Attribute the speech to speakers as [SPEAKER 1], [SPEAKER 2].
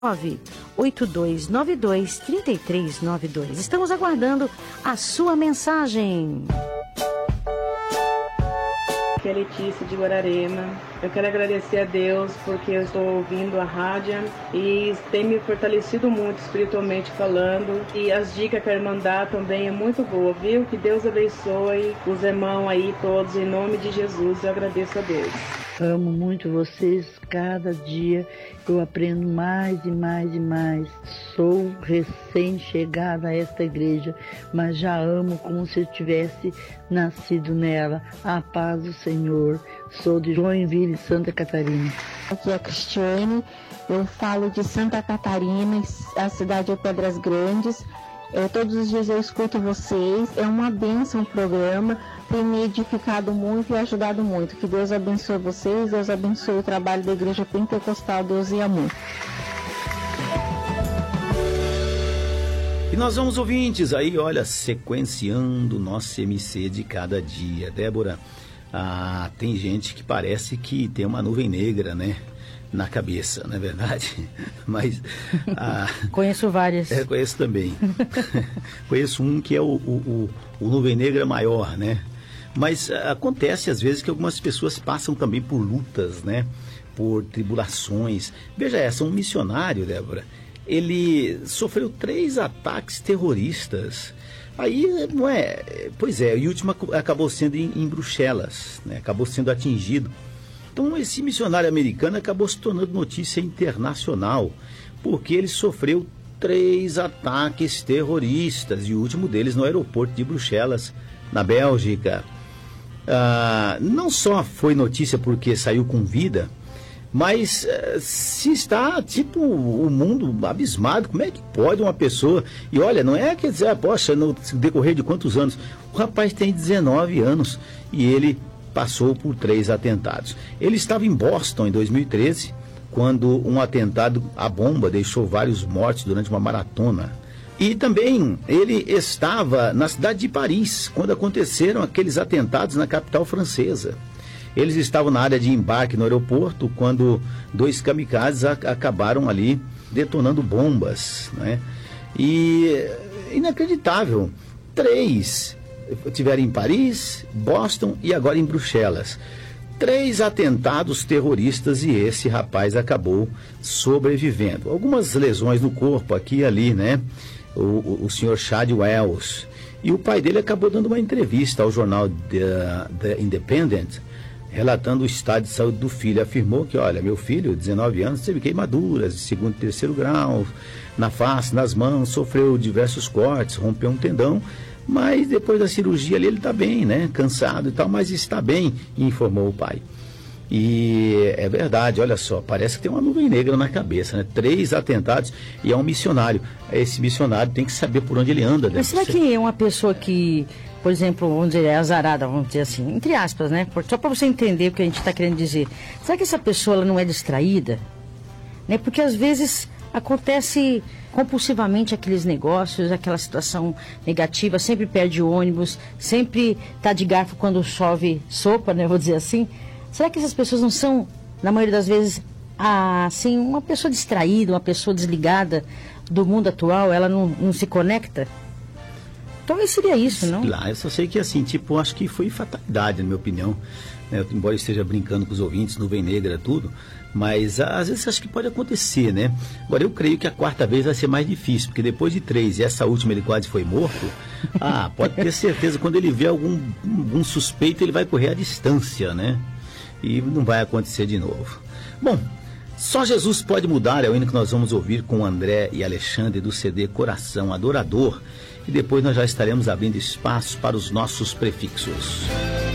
[SPEAKER 1] 98292-3392. Estamos aguardando a sua mensagem.
[SPEAKER 2] Aqui é Letícia de Guararema. Eu quero agradecer a Deus porque eu estou ouvindo a rádio e tem me fortalecido muito espiritualmente falando. E as dicas que a irmã dá também é muito boa, viu? Que Deus abençoe os irmãos aí todos, em nome de Jesus. Eu agradeço a Deus.
[SPEAKER 3] Amo muito vocês, cada dia eu aprendo mais e mais e mais. Sou recém-chegada a esta igreja, mas já amo como se eu tivesse nascido nela. A paz do Senhor. Sou de Joinville, Santa Catarina.
[SPEAKER 4] Aqui é a Cristiane, eu falo de Santa Catarina, a cidade é Pedras Grandes. Todos os dias eu escuto vocês, é uma bênção o programa, tem me edificado muito e ajudado muito. Que Deus abençoe vocês, Deus abençoe o trabalho da Igreja Pentecostal, Deus e amor.
[SPEAKER 5] E nós vamos, ouvintes, aí, olha, sequenciando o nosso MC de cada dia. Débora, tem gente que parece que tem uma nuvem negra, né? Na cabeça, não é verdade? Mas
[SPEAKER 1] conheço várias.
[SPEAKER 5] Conheço também. Conheço um que é o nuvem negra maior, né? Mas acontece às vezes que algumas pessoas passam também por lutas, né? Por tribulações. Veja essa, um missionário, Débora, ele sofreu 3 ataques terroristas. Aí, não é... Pois é, e o último acabou sendo em Bruxelas, né? Acabou sendo atingido. Então, esse missionário americano acabou se tornando notícia internacional, porque ele sofreu 3 ataques terroristas, e o último deles no aeroporto de Bruxelas, na Bélgica. Não só foi notícia porque saiu com vida, mas se está, tipo, o mundo abismado. Como é que pode uma pessoa... E olha, não é quer dizer, poxa, no decorrer de quantos anos? O rapaz tem 19 anos e ele passou por 3 atentados. Ele estava em Boston em 2013, quando um atentado à bomba deixou vários mortos durante uma maratona. E também ele estava na cidade de Paris, quando aconteceram aqueles atentados na capital francesa. Eles estavam na área de embarque no aeroporto, quando 2 kamikazes acabaram ali detonando bombas, né? E inacreditável, 3 tiveram em Paris, Boston e agora em Bruxelas. 3 atentados terroristas e esse rapaz acabou sobrevivendo. Algumas lesões no corpo aqui e ali, né? O senhor Chad Wells. E o pai dele acabou dando uma entrevista ao jornal The Independent, relatando o estado de saúde do filho. Afirmou que, olha, meu filho, 19 anos, teve queimaduras de 2º e 3º grau, na face, nas mãos, sofreu diversos cortes, rompeu um tendão, mas depois da cirurgia ali ele está bem, né? Cansado e tal, mas está bem, informou o pai. E é verdade, olha só, parece que tem uma nuvem negra na cabeça, né? 3 atentados e é um missionário. Esse missionário tem que saber por onde ele anda.
[SPEAKER 1] Mas será que é uma pessoa que, por exemplo, vamos dizer, é azarada, vamos dizer assim, entre aspas, né? Só para você entender o que a gente está querendo dizer. Será que essa pessoa ela não é distraída? Né? Porque às vezes acontece compulsivamente aqueles negócios, aquela situação negativa, sempre perde o ônibus, sempre tá de garfo quando chove sopa, né? Vou dizer assim. Será que essas pessoas não são, na maioria das vezes, assim, uma pessoa distraída, uma pessoa desligada do mundo atual, ela não se conecta? Talvez seria isso, não?
[SPEAKER 5] Lá, eu só sei que, assim, tipo, acho que foi fatalidade, na minha opinião. Né? Embora eu esteja brincando com os ouvintes, nuvem negra, tudo, mas às vezes acho que pode acontecer, né? Agora, eu creio que a 4ª vez vai ser mais difícil, porque depois de 3 e essa última ele quase foi morto, pode ter certeza, quando ele vê algum suspeito, ele vai correr à distância, né? E não vai acontecer de novo. Bom, Só Jesus Pode Mudar é o hino que nós vamos ouvir com André e Alexandre do CD Coração Adorador. E depois nós já estaremos abrindo espaço para os nossos prefixos.